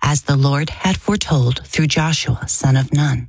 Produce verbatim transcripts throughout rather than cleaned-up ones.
as the Lord had foretold through Joshua, son of Nun.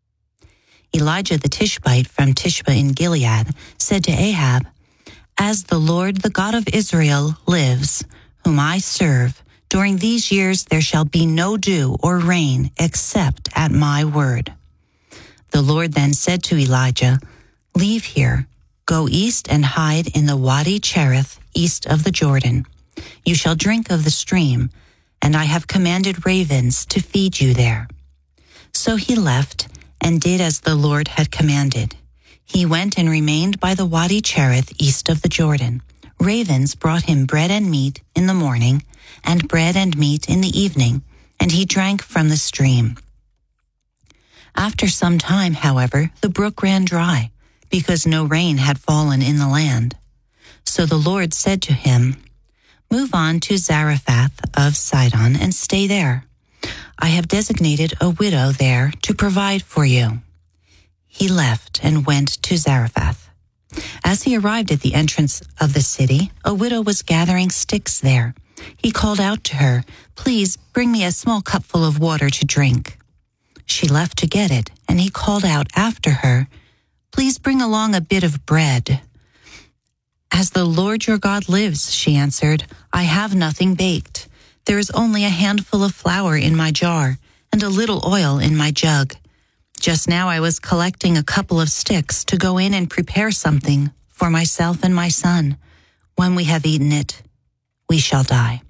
Elijah the Tishbite from Tishbe in Gilead said to Ahab, "As the Lord, the God of Israel, lives, whom I serve, during these years there shall be no dew or rain except at my word." The Lord then said to Elijah, "Leave here, go east and hide in the Wadi Cherith east of the Jordan. You shall drink of the stream, and I have commanded ravens to feed you there." So he left and did as the Lord had commanded. He went and remained by the Wadi Cherith east of the Jordan. Ravens brought him bread and meat in the morning, and bread and meat in the evening, and he drank from the stream. After some time, however, the brook ran dry, because no rain had fallen in the land. So the Lord said to him, "Move on to Zarephath of Sidon and stay there. I have designated a widow there to provide for you." He left and went to Zarephath. As he arrived at the entrance of the city, a widow was gathering sticks there. He called out to her, "Please bring me a small cupful of water to drink." She left to get it, and he called out after her, "Please bring along a bit of bread." "As the Lord your God lives," she answered, "I have nothing baked. There is only a handful of flour in my jar and a little oil in my jug. Just now I was collecting a couple of sticks to go in and prepare something for myself and my son. When we have eaten it, we shall die."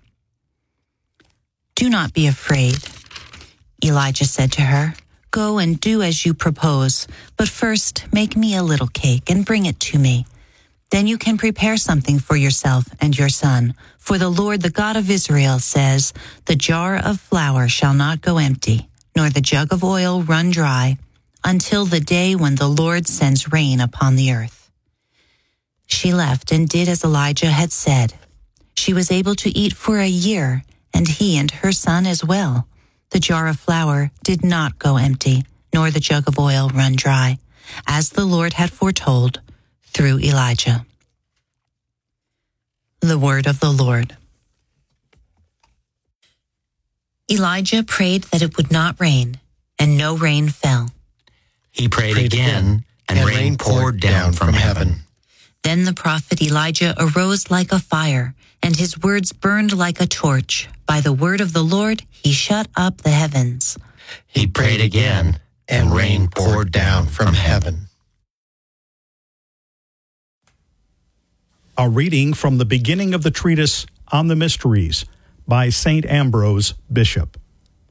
"Do not be afraid," Elijah said to her. "Go and do as you propose, but first make me a little cake and bring it to me. Then you can prepare something for yourself and your son. For the Lord, the God of Israel, says, 'The jar of flour shall not go empty, nor the jug of oil run dry, until the day when the Lord sends rain upon the earth.'" She left and did as Elijah had said. She was able to eat for a year, and he and her son as well. The jar of flour did not go empty, nor the jug of oil run dry, as the Lord had foretold through Elijah. The word of the Lord. Elijah prayed that it would not rain, and no rain fell. He prayed, prayed again, and, and rain poured down from heaven. Then the prophet Elijah arose like a fire, and his words burned like a torch. By the word of the Lord, he shut up the heavens. He prayed again, and rain poured down from heaven. A reading from the beginning of the treatise on the Mysteries by Saint Ambrose, Bishop.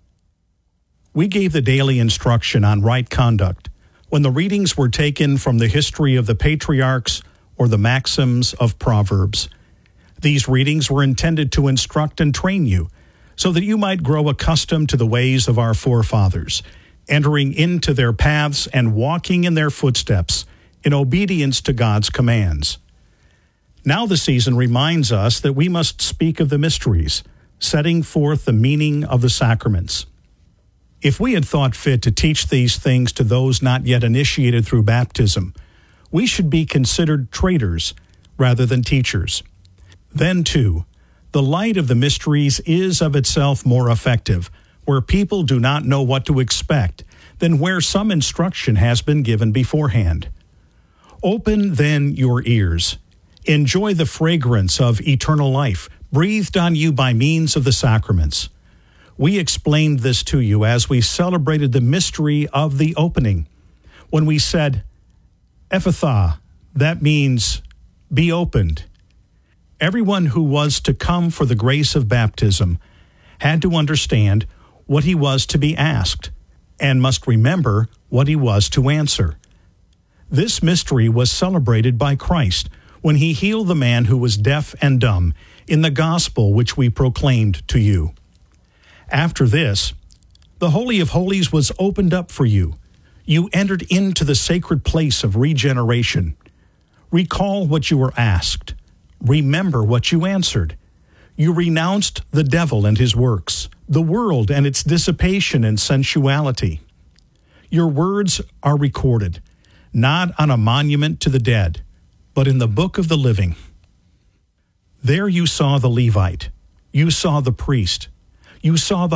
We gave the daily instruction on right conduct when the readings were taken from the history of the patriarchs or the maxims of Proverbs. These readings were intended to instruct and train you so that you might grow accustomed to the ways of our forefathers, entering into their paths and walking in their footsteps in obedience to God's commands. Now the season reminds us that we must speak of the mysteries, setting forth the meaning of the sacraments. If we had thought fit to teach these things to those not yet initiated through baptism, we should be considered traitors rather than teachers. Then, too, the light of the mysteries is of itself more effective, where people do not know what to expect, than where some instruction has been given beforehand. Open, then, your ears. Enjoy the fragrance of eternal life, breathed on you by means of the sacraments. We explained this to you as we celebrated the mystery of the opening, when we said, Ephatha, that means, be opened. Everyone who was to come for the grace of baptism had to understand what he was to be asked, and must remember what he was to answer. This mystery was celebrated by Christ when he healed the man who was deaf and dumb in the gospel which we proclaimed to you. After this, the Holy of Holies was opened up for you. You entered into the sacred place of regeneration. Recall what you were asked. Remember what you answered. You renounced the devil and his works, the world and its dissipation and sensuality. Your words are recorded, not on a monument to the dead, but in the book of the living. There you saw the Levite. You saw the priest. You saw the